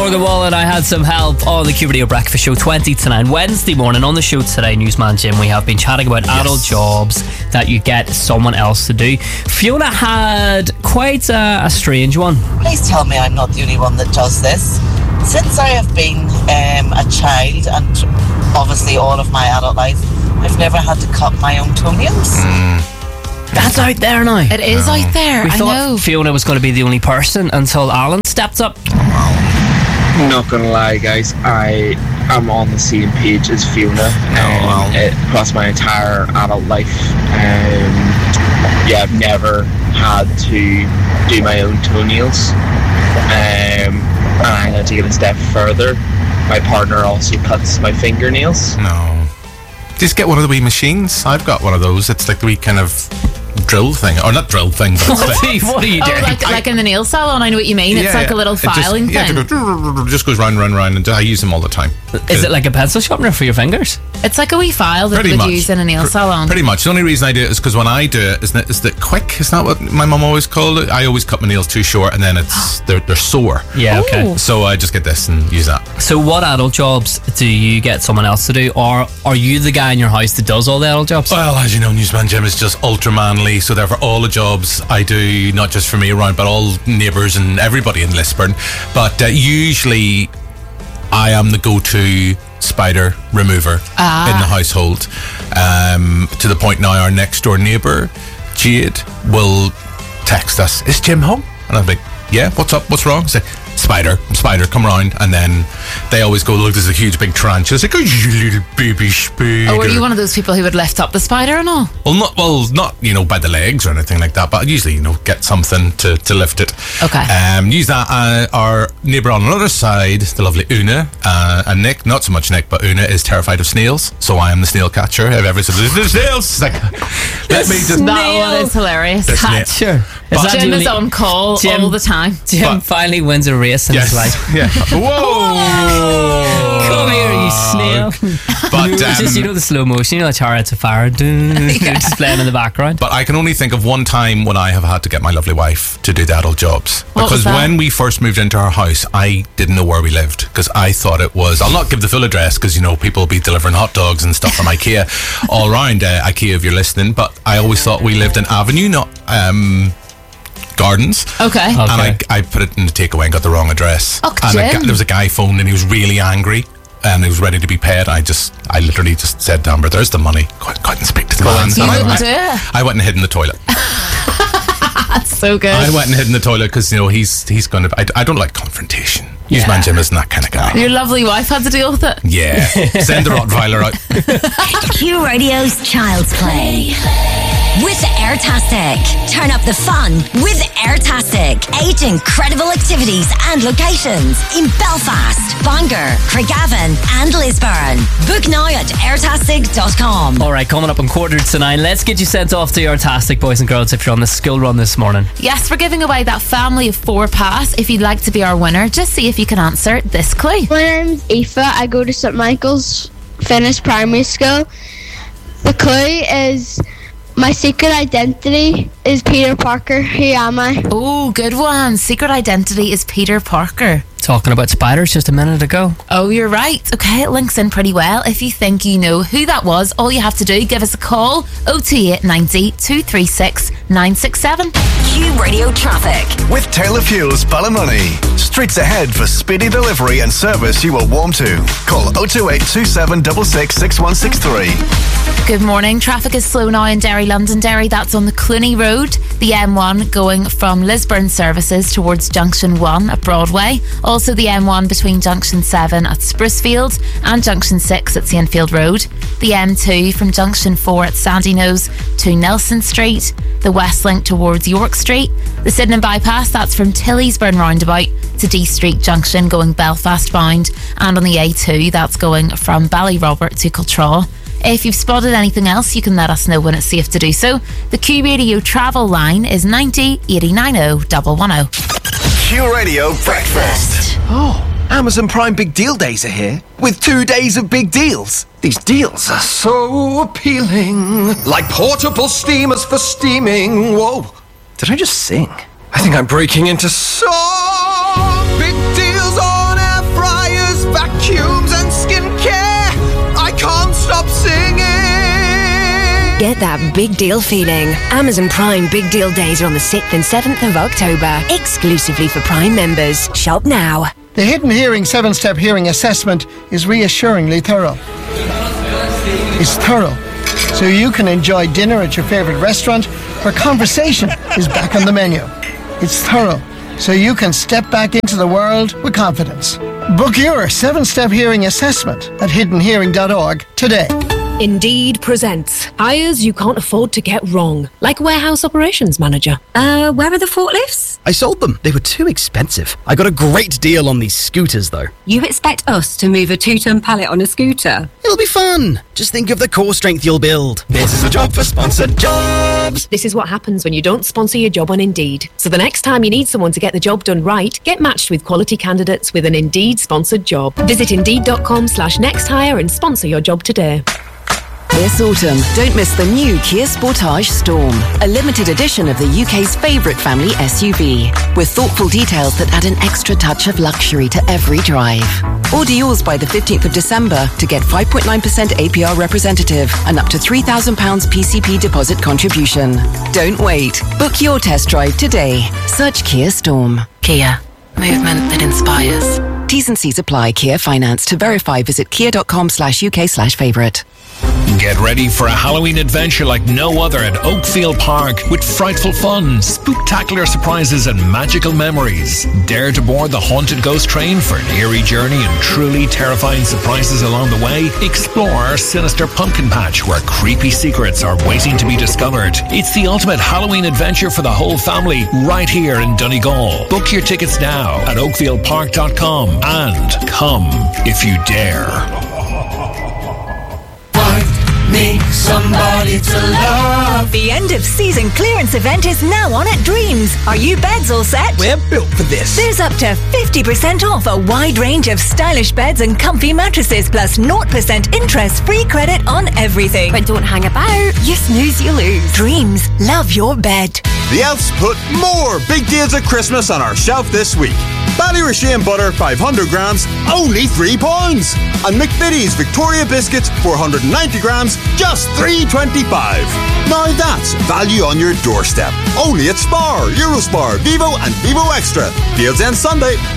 Morgan Wallen, I had some help on the Q Radio Breakfast Show 20 to 9 Wednesday morning. On the show today, Newsman Jim, we have been chatting about adult jobs that you get someone else to do. Fiona had quite a strange one. Please tell me I'm not the only one that does this. Since I have been a child and obviously all of my adult life, I've never had to cut my own toenails. That's out there now. It is out there. We I thought know. Fiona was going to be the only person until Alan stepped up. Not gonna lie, guys, I am on the same page as Fiona across my entire adult life. I've never had to do my own toenails. And I'm going to take it a step further. My partner also cuts my fingernails. No. Just get one of the wee machines. I've got one of those. It's like the wee kind of drill thing. Or not drill thing, but it's like... What are you doing? Like in the nail salon, I know what you mean. It's like a little filing thing. It just goes round, and I use them all the time. Is it like a pencil sharpener for your fingers? It's like a wee file that you would use in a nail salon. Pretty much. The only reason I do it is because when I do it, is that quick? Isn't that what my mum always called it? I always cut my nails too short and then they're sore. Yeah, okay. So I just get this and use that. So what adult jobs do you get someone else to do? Or are you the guy in your house that does all the adult jobs? Well, as you know, Newsman Jim is just ultra manly, so therefore all the jobs I do, not just for me around, but all neighbours and everybody in Lisburn. But usually I am the go-to spider remover in the household, to the point now our next door neighbour Jade will text us, "Is Jim home?" And I'm like, "Yeah, what's up, what's wrong?" Say, Spider, come round. And then they always go, "Look, there's a huge big tarantula." It's like, "Oh, you little baby spider." Oh, were you one of those people who would lift up the spider and all? Not by the legs or anything like that, but usually get something to lift it. Okay. Use that. Our neighbour on the other side, the lovely Una, and Nick, not so much Nick, but Una is terrified of snails, so I am the snail catcher. If ever says there's snails, it's like, let me just. That one is hilarious. Catcher. Jim is on call all the time. Jim finally wins a race in his life. Yeah. Whoa! Come here, you snail. But it's just, the slow motion, the chariots of fire, just playing in the background. But I can only think of one time when I have had to get my lovely wife to do the adult jobs. Because when we first moved into our house, I didn't know where we lived, because I thought it was, I'll not give the full address because people will be delivering hot dogs and stuff from IKEA all around. IKEA, if you're listening, but I always thought we lived in Avenue, not Gardens. Okay. And I put it in the takeaway and got the wrong address. Oh, and there was a guy phoned and he was really angry and he was ready to be paid. I literally just said to Amber, "There's the money. Go out and speak to the man." You wouldn't do it. I went and hid in the toilet. That's so good. I went and hid in the toilet because he's going to. I don't like confrontation. Newsman Jim isn't that kind of guy. Your lovely wife had to deal with it. Yeah. Send the Rottweiler out. Q Radio's Child's Play. With Airtastic. Turn up the fun with Airtastic. 8 incredible activities and locations in Belfast, Bangor, Craigavon and Lisburn. Book now at airtastic.com. Alright, coming up on 8:45, let's get you sent off to Airtastic, boys and girls, if you're on the school run this morning. Yes, we're giving away that family of 4 pass. If you'd like to be our winner, just see if you can answer this clue. My name's Aoife. I go to St Michael's Finnish Primary School. The clue is... my secret identity is Peter Parker. Who am I? Oh, good one. Secret identity is Peter Parker. Talking about spiders just a minute ago. Oh, you're right. Okay, it links in pretty well. If you think you know who that was, all you have to do, give us a call. 02890 236 967. Q Radio Traffic. With Taylor Fuels Ballymoney. Streets ahead for speedy delivery and service you will warm to. Call 028 2766 6163. Good morning. Traffic is slow now in Derry, Londonderry. That's on the Cluny Road. The M1 going from Lisburn services towards Junction 1 at Broadway. Also the M1 between Junction 7 at Sprucefield and Junction 6 at Saintfield Road. The M2 from Junction 4 at Sandyknowes to Nelson Street. The West Link towards York Street. The Sydenham Bypass, that's from Tillysburn roundabout to D Street Junction going Belfast bound. And on the A2, that's going from Ballyrobert to Cultraw. If you've spotted anything else, you can let us know when it's safe to do so. The Q Radio travel line is 90 89 110. Q Radio Breakfast. Oh, Amazon Prime Big Deal Days are here, with 2 days of big deals. These deals are so appealing. Like portable steamers for steaming. Whoa, did I just sing? I think I'm breaking into song. Big deals on Get that big deal feeling. Amazon Prime Big Deal Days are on the 6th and 7th of October, exclusively for Prime members. Shop now. The Hidden Hearing 7-Step Hearing Assessment is reassuringly thorough. It's thorough, so you can enjoy dinner at your favourite restaurant where conversation is back on the menu. It's thorough, so you can step back into the world with confidence. Book your 7-Step Hearing Assessment at hiddenhearing.org today. Indeed presents hires you can't afford to get wrong, like warehouse operations manager. Where are the forklifts? I sold them. They were too expensive. I got a great deal on these scooters, though. You expect us to move a 2-ton pallet on a scooter? It'll be fun. Just think of the core strength you'll build. This is a job for sponsored jobs. This is what happens when you don't sponsor your job on Indeed. So the next time you need someone to get the job done right, get matched with quality candidates with an Indeed sponsored job. Visit Indeed.com/nexthire and sponsor your job today. This autumn, don't miss the new Kia Sportage Storm, a limited edition of the UK's favourite family SUV, with thoughtful details that add an extra touch of luxury to every drive. Order yours by the 15th of December to get 5.9% APR representative and up to £3,000 PCP deposit contribution. Don't wait. Book your test drive today. Search Kia Storm. Kia. Movement that inspires. T's and C's apply. Kia Finance. To verify, visit kia.com/UK/favourite. Get ready for a Halloween adventure like no other at Oakfield Park with frightful fun, spooktacular surprises and magical memories. Dare to board the haunted ghost train for an eerie journey and truly terrifying surprises along the way. Explore our sinister pumpkin patch where creepy secrets are waiting to be discovered. It's the ultimate Halloween adventure for the whole family right here in Donegal. Book your tickets now at oakfieldpark.com and come if you dare. Need somebody to love. The end of season clearance event is now on at Dreams. Are you beds all set? We're built for this. There's up to 50% off a wide range of stylish beds and comfy mattresses, plus 0% interest-free credit on everything. But don't hang about. You snooze, you lose. Dreams. Love your bed. The Elves put more big deals at Christmas on our shelf this week. Ballyrashane butter, 500 grams, only £3. And McVitie's Victoria biscuits, 490 grams, just $3.25. Now that's value on your doorstep. Only at Spar, Eurospar, Vivo and Vivo Extra. Deals end Sunday.